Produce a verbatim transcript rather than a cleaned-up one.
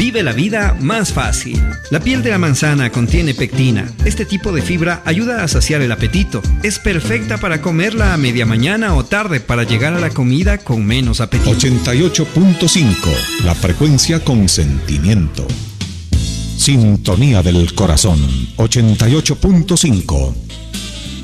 Vive la vida más fácil. La piel de la manzana contiene pectina. Este tipo de fibra ayuda a saciar el apetito. Es perfecta para comerla a media mañana o tarde para llegar a la comida con menos apetito. ochenta y ocho punto cinco, la frecuencia con sentimiento. Sintonía del corazón, ochenta y ocho punto cinco.